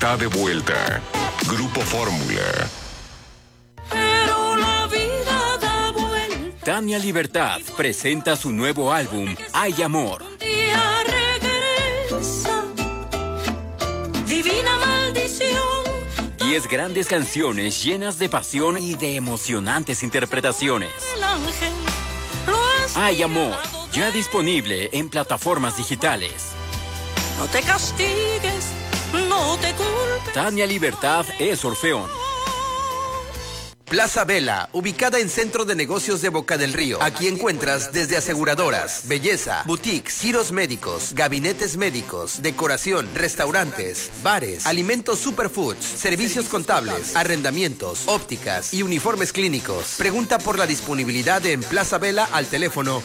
está de vuelta. Grupo Fórmula. Pero la vida da vuelta. Tania Libertad presenta su nuevo álbum, Hay Amor. Un día regresa. Divina maldición. 10 grandes canciones llenas de pasión y de emocionantes interpretaciones. El ángel lo has Hay Amor, llevado. ya disponible en plataformas digitales. No te castigues, no te culpes. Tania Libertad es Orfeón. Plaza Vela, ubicada en Centro de Negocios de Boca del Río. Aquí encuentras desde aseguradoras, belleza, boutiques, giros médicos, gabinetes médicos, decoración, restaurantes, bares, alimentos superfoods, servicios contables, arrendamientos, ópticas y uniformes clínicos. Pregunta por la disponibilidad en Plaza Vela al teléfono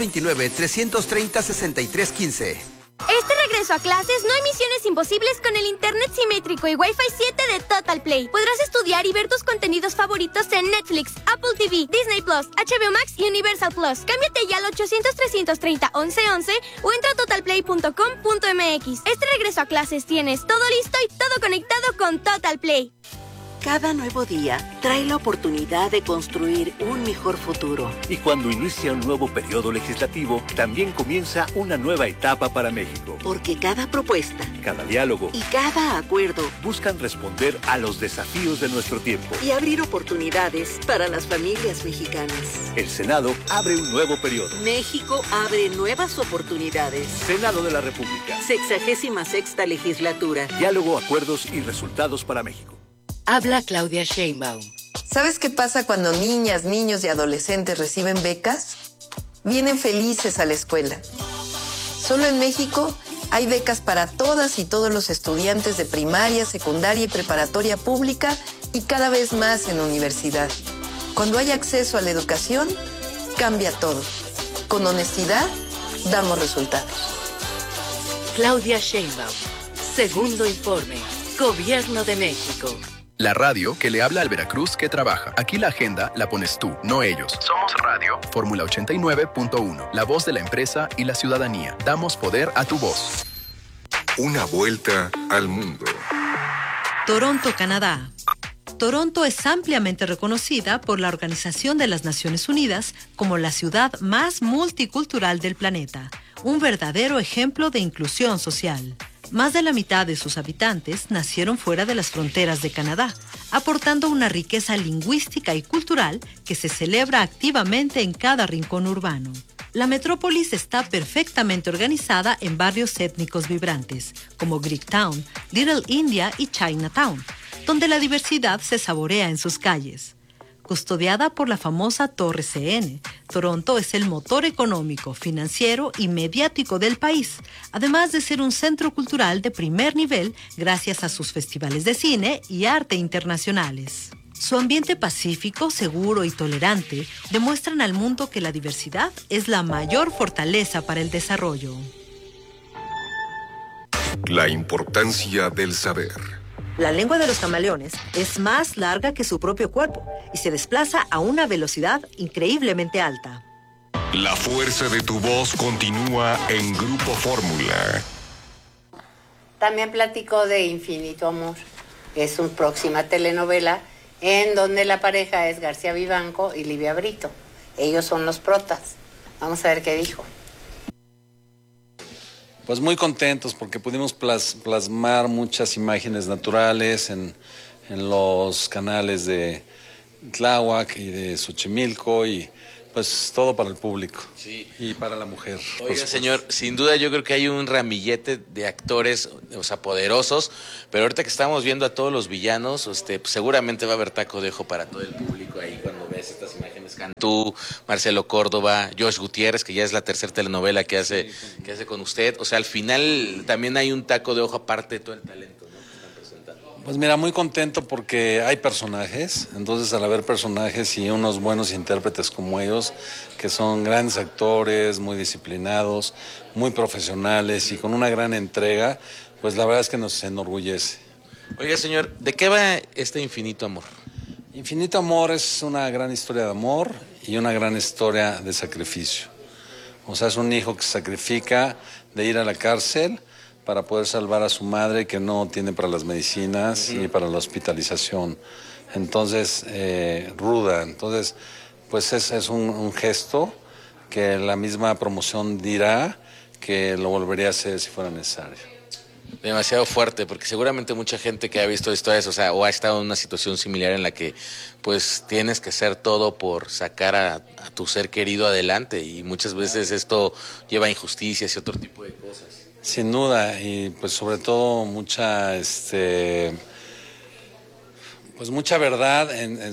229-330-6315. Este regreso a clases no hay misiones imposibles con el internet simétrico y Wi-Fi 7 de Total Play. Podrás estudiar y ver tus contenidos favoritos en Netflix, Apple TV, Disney Plus, HBO Max y Universal Plus. Cámbiate ya al 800-330-1111 o entra a totalplay.com.mx. Este regreso a clases tienes todo listo y todo conectado con Total Play. Cada nuevo día trae la oportunidad de construir un mejor futuro. Y cuando inicia un nuevo periodo legislativo, también comienza una nueva etapa para México. Porque cada propuesta, cada diálogo y cada acuerdo buscan responder a los desafíos de nuestro tiempo y abrir oportunidades para las familias mexicanas. El Senado abre un nuevo periodo. México abre nuevas oportunidades. Senado de la República. 66ª legislatura. Diálogo, acuerdos y resultados para México. Habla Claudia Sheinbaum. ¿Sabes qué pasa cuando niñas, niños y adolescentes reciben becas? Vienen felices a la escuela. Solo en México hay becas para todas y todos los estudiantes de primaria, secundaria y preparatoria pública y cada vez más en universidad. Cuando hay acceso a la educación, cambia todo. Con honestidad, damos resultados. Claudia Sheinbaum. Segundo informe. Gobierno de México. La radio que le habla al Veracruz que trabaja. Aquí la agenda la pones tú, no ellos. Somos Radio. Fórmula 89.1. La voz de la empresa y la ciudadanía. Damos poder a tu voz. Una vuelta al mundo. Toronto, Canadá. Toronto es ampliamente reconocida por la Organización de las Naciones Unidas como la ciudad más multicultural del planeta. Un verdadero ejemplo de inclusión social. Más de la mitad de sus habitantes nacieron fuera de las fronteras de Canadá, aportando una riqueza lingüística y cultural que se celebra activamente en cada rincón urbano. La metrópolis está perfectamente organizada en barrios étnicos vibrantes, como Greektown, Little India y Chinatown, donde la diversidad se saborea en sus calles. Custodiada por la famosa Torre CN, Toronto es el motor económico, financiero y mediático del país, además de ser un centro cultural de primer nivel gracias a sus festivales de cine y arte internacionales. Su ambiente pacífico, seguro y tolerante demuestran al mundo que la diversidad es la mayor fortaleza para el desarrollo. La importancia del saber. La lengua de los camaleones es más larga que su propio cuerpo y se desplaza a una velocidad increíblemente alta. La fuerza de tu voz continúa en Grupo Fórmula. También platicó de Infinito Amor. Es una próxima telenovela en donde la pareja es García Vivanco y Livia Brito. Ellos son los protas. Vamos a ver qué dijo. Pues muy contentos porque pudimos plasmar muchas imágenes naturales en los canales de Tláhuac y de Xochimilco y pues todo para el público, sí, y para la mujer. Oiga, señor, sin duda yo creo que hay un ramillete de actores, o sea, poderosos, pero ahorita que estamos viendo a todos los villanos, pues seguramente va a haber taco de ojo para todo el público ahí cuando ves estas imágenes. Cantú, Marcelo Córdoba, Josh Gutiérrez, que ya es la tercera telenovela que hace con usted. O sea, al final también hay un taco de ojo aparte de todo el talento, ¿no?, que están presentando. Pues mira, muy contento porque hay personajes, entonces al haber personajes y unos buenos intérpretes como ellos, que son grandes actores, muy disciplinados, muy profesionales y con una gran entrega, pues la verdad es que nos enorgullece. Oiga, señor, ¿de qué va este Infinito Amor? Infinito Amor es una gran historia de amor y una gran historia de sacrificio. O sea, es un hijo que se sacrifica de ir a la cárcel para poder salvar a su madre que no tiene para las medicinas ni para la hospitalización. Entonces, ruda. Entonces, pues es un gesto que la misma promoción dirá que lo volvería a hacer si fuera necesario. Demasiado fuerte, porque seguramente mucha gente que ha visto historias, o sea, o ha estado en una situación similar en la que pues tienes que hacer todo por sacar a tu ser querido adelante, y muchas veces esto lleva a injusticias y otro tipo de cosas. Sin duda, y pues sobre todo mucha pues mucha verdad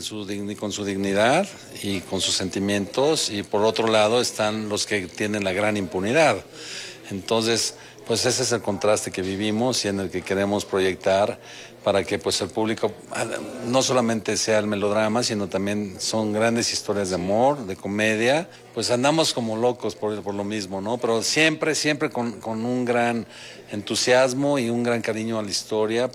con su dignidad y con sus sentimientos, y por otro lado están los que tienen la gran impunidad. Entonces, pues ese es el contraste que vivimos y en el que queremos proyectar para que pues el público no solamente sea el melodrama, sino también son grandes historias de amor, de comedia. Pues andamos como locos por lo mismo, ¿no? Pero siempre con un gran entusiasmo y un gran cariño a la historia.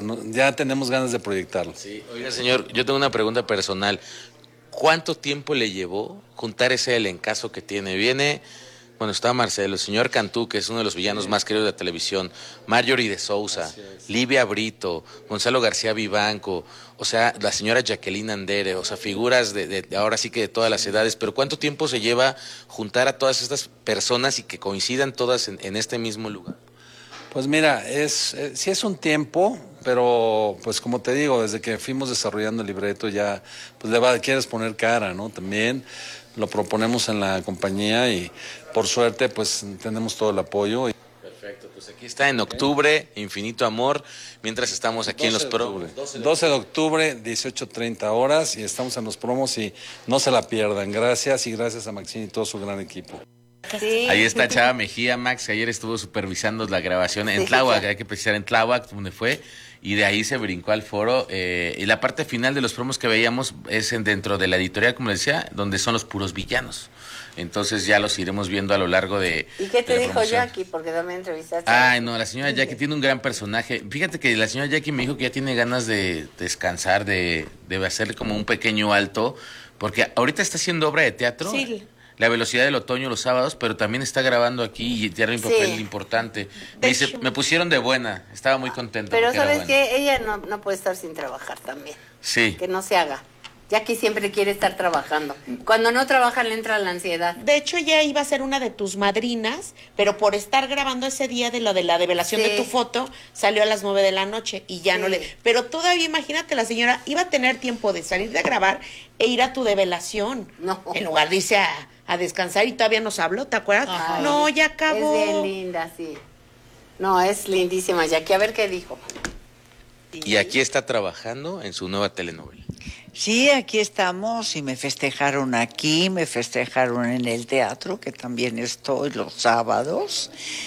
Ya tenemos ganas de proyectarlo. Sí. Oiga, señor, yo tengo una pregunta personal. ¿Cuánto tiempo le llevó juntar ese elencazo que tiene? Bueno, está Marcelo, el señor Cantú, que es uno de los villanos más queridos de la televisión, Marjorie de Sousa, Livia Brito, Gonzalo García Vivanco, o sea, la señora Jacqueline Andere, o sea, figuras de ahora sí que de todas las edades, pero ¿cuánto tiempo se lleva juntar a todas estas personas y que coincidan todas en este mismo lugar? Pues mira, sí es un tiempo, pero pues como te digo, desde que fuimos desarrollando el libreto ya, pues quieres poner cara, ¿no? También lo proponemos en la compañía y por suerte pues tenemos todo el apoyo. Perfecto, pues aquí está en octubre, Infinito Amor, mientras estamos aquí en los promos. 12 de octubre, 18:30 horas, y estamos en los promos y no se la pierdan. Gracias, y gracias a Maxine y todo su gran equipo. Sí. Ahí está Chava Mejía, Max, que ayer estuvo supervisando la grabación en Tláhuac, hay que precisar en Tláhuac, donde fue, y de ahí se brincó al foro. Y la parte final de los promos que veíamos es dentro de la editorial, como les decía, donde son los puros villanos. Entonces ya los iremos viendo a lo largo de. ¿Y qué te dijo Jackie? Porque también entrevistaste. Ay, no, la señora Jackie tiene un gran personaje. Fíjate que la señora Jackie me dijo que ya tiene ganas de descansar, de hacerle como un pequeño alto, porque ahorita está haciendo obra de teatro. Sí. La Velocidad del Otoño los sábados, pero también está grabando aquí y tiene un papel importante. Me dice, me pusieron de buena, estaba muy contenta. Pero ¿sabes qué? Ella no puede estar sin trabajar también. Sí. Que no se haga. Jackie siempre quiere estar trabajando. Cuando no trabaja le entra la ansiedad. De hecho, ella iba a ser una de tus madrinas, pero por estar grabando ese día de lo de la develación de tu foto, salió a las 9 de la noche y ya no le... Pero todavía, imagínate, la señora iba a tener tiempo de salir de grabar e ir a tu develación. No. En lugar de irse a descansar, y todavía nos habló, ¿te acuerdas? Ay, no, ya acabó. Es bien linda, sí. No, es lindísima Jackie. A ver qué dijo. Y aquí está trabajando en su nueva telenovela. Sí, aquí estamos y me festejaron aquí, me festejaron en el teatro, que también estoy los sábados.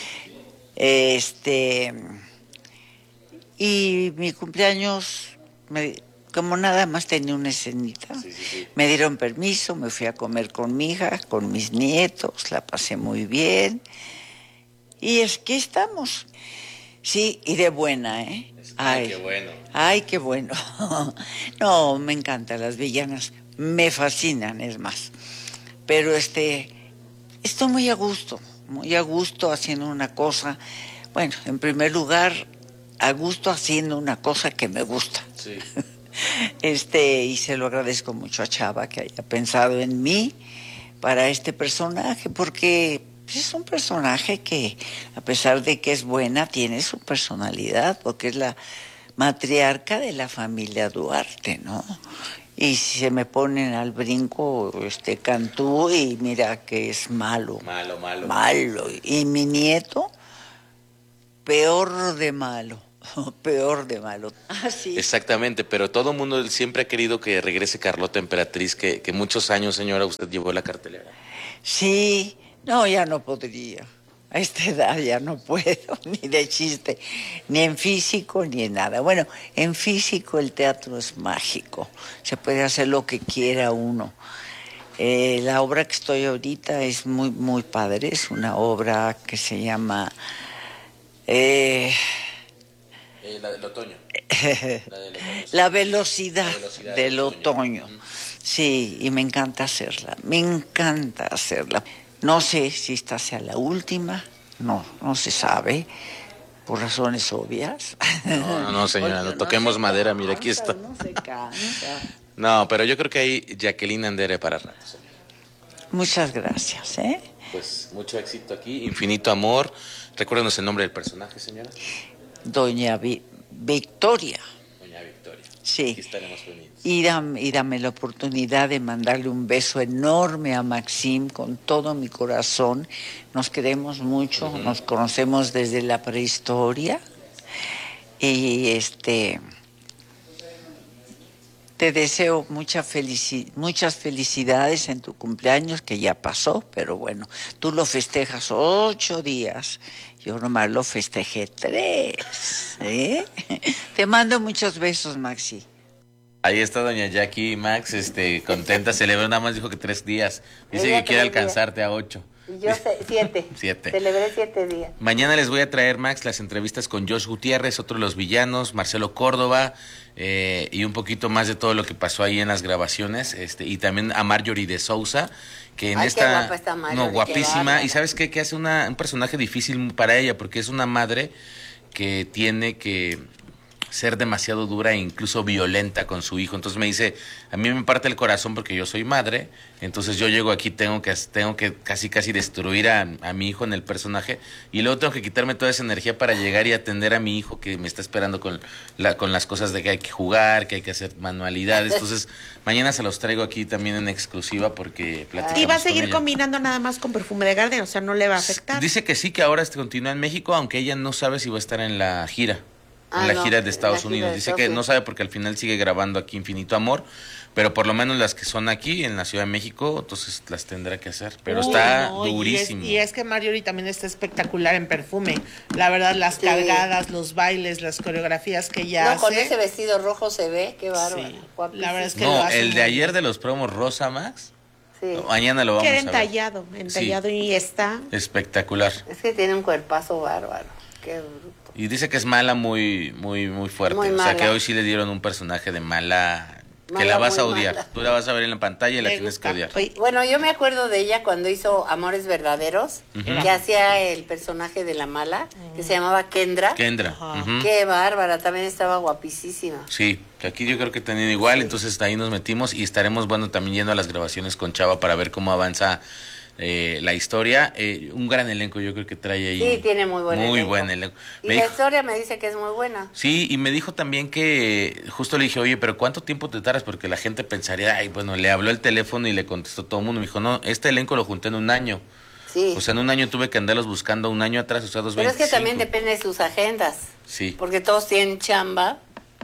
Y mi cumpleaños, como nada más tenía una escenita, me dieron permiso, me fui a comer con mi hija, con mis nietos, la pasé muy bien. Y es que estamos. Sí, y de buena, ¿eh? Ay, qué bueno. Ay, qué bueno. No, me encantan las villanas. Me fascinan, es más. Pero estoy muy a gusto haciendo una cosa. Bueno, en primer lugar, a gusto haciendo una cosa que me gusta. Sí. Y se lo agradezco mucho a Chava que haya pensado en mí para este personaje, porque es un personaje que, a pesar de que es buena, tiene su personalidad, porque es la matriarca de la familia Duarte, ¿no? Y si se me ponen al brinco, Cantú, y mira que es malo. Malo. Y mi nieto, peor de malo. Peor de malo. Ah, sí. Exactamente, pero todo el mundo siempre ha querido que regrese Carlota Emperatriz, que muchos años, señora, usted llevó la cartelera. Sí. No, ya no podría. A esta edad ya no puedo, ni de chiste, ni en físico, ni en nada. Bueno, en físico el teatro es mágico. Se puede hacer lo que quiera uno. La obra que estoy ahorita es muy, muy padre. Es una obra que se llama... la del otoño. La velocidad del otoño. Sí, y me encanta hacerla. No sé si esta sea la última, no se sabe, por razones obvias. No, señora, no toquemos madera, mira, aquí está. No se cansa. No, pero yo creo que hay Jacqueline Andere para rato, señora. Muchas gracias, ¿eh? Pues mucho éxito aquí, infinito amor. Recuérdenos el nombre del personaje, señora. Doña Victoria. Doña Victoria. Sí. Aquí estaremos reunidos. Y dame la oportunidad de mandarle un beso enorme a Maxim con todo mi corazón. Nos queremos mucho, nos conocemos desde la prehistoria. Y te deseo muchas felicidades en tu cumpleaños, que ya pasó, pero bueno, tú lo festejas 8 días. Yo nomás lo festejé 3. Te mando muchos besos, Maxi. Ahí está doña Jackie, Max, contenta, celebró, nada más dijo que 3 días. Dice que quiere alcanzarte a 8. Y yo 7. 7. Celebré 7 días. Mañana les voy a traer, Max, las entrevistas con Josh Gutiérrez, otro de los villanos, Marcelo Córdoba, y un poquito más de todo lo que pasó ahí en las grabaciones, y también a Marjorie de Sousa, que en esta... Qué guapa está Marjorie, guapísima, y ¿sabes qué? Que hace un personaje difícil para ella, porque es una madre que tiene que ser demasiado dura e incluso violenta con su hijo. Entonces me dice, a mí me parte el corazón porque yo soy madre, entonces yo llego aquí, tengo que casi destruir a mi hijo en el personaje, y luego tengo que quitarme toda esa energía para llegar y atender a mi hijo que me está esperando con las cosas de que hay que jugar, que hay que hacer manualidades. Entonces mañana se los traigo aquí también en exclusiva porque platicamos. ¿Y va a seguir con ella. combinando nada más con perfume de Garden? O sea, ¿no le va a afectar? Dice que sí, que ahora continúa en México, aunque ella no sabe si va a estar en la gira. Gira de Estados Unidos. Dice que no sabe porque al final sigue grabando aquí Infinito Amor, pero por lo menos las que son aquí en la Ciudad de México, entonces las tendrá que hacer. Pero está durísimo. Y es que Marjorie también está espectacular en perfume. La verdad, las cargadas, los bailes, las coreografías que ella hace. Con ese vestido rojo se ve, qué bárbaro. Sí. La verdad es que no, el de ayer de los promos rosa, Max. Sí. Mañana lo vamos a ver. Entallado y está espectacular. Es que tiene un cuerpazo bárbaro. Qué bruto. Y dice que es mala muy fuerte. Muy o sea, mala. que hoy sí le dieron un personaje de mala que la vas a odiar. Mala. Tú la vas a ver en la pantalla y la tienes que odiar. Bueno, yo me acuerdo de ella cuando hizo Amores Verdaderos, que hacía el personaje de la mala, que se llamaba Kendra. Qué bárbara, también estaba guapísima. Sí, que aquí yo creo que tenían igual, entonces ahí nos metimos y estaremos, también yendo a las grabaciones con Chava para ver cómo avanza la historia. Un gran elenco yo creo que trae ahí. Sí, tiene muy buen elenco. Y la historia me dice que es muy buena. Sí, y me dijo también que, justo le dije, oye, pero ¿cuánto tiempo te tardas? Porque la gente pensaría, le habló el teléfono y le contestó todo el mundo. Me dijo, no, este elenco lo junté en 1 año. Sí. O sea, en 1 año tuve que andarlos buscando 1 año atrás, o sea, 2.25. Pero es que también depende de sus agendas. Sí. Porque todos tienen chamba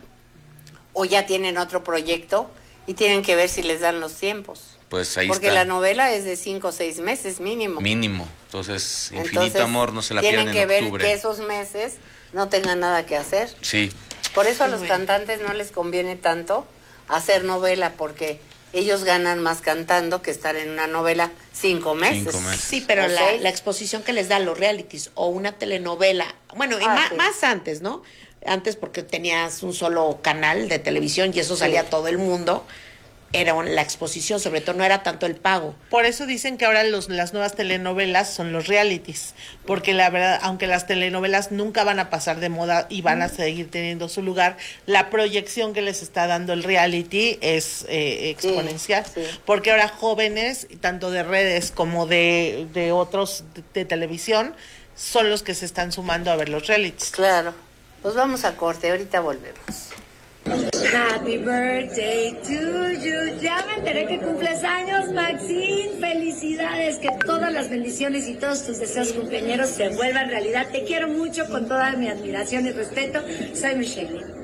o ya tienen otro proyecto y tienen que ver si les dan los tiempos. Pues ahí porque está. La novela es de 5 o 6 meses mínimo. Entonces, Infinito Amor no se la pierdan en octubre. Tienen que ver que esos meses no tengan nada que hacer. Sí. Por eso a los cantantes no les conviene tanto hacer novela, porque ellos ganan más cantando que estar en una novela 5 meses. Sí, pero la exposición que les da los realities o una telenovela, bueno, y más antes, ¿no? Antes porque tenías un solo canal de televisión y eso salía a todo el mundo. Era la exposición, sobre todo no era tanto el pago. Por eso dicen que ahora las nuevas telenovelas son los realities, porque la verdad, aunque las telenovelas nunca van a pasar de moda y van a seguir teniendo su lugar, la proyección que les está dando el reality es exponencial, porque ahora jóvenes, tanto de redes como de otros de televisión, son los que se están sumando a ver los realities. Claro, pues vamos a corte, ahorita volvemos. Happy birthday to you. Ya me enteré que cumples años, Maxine. Felicidades, que todas las bendiciones y todos tus deseos cumpleañeros se vuelvan realidad. Te quiero mucho, con toda mi admiración y respeto. Soy Michelle.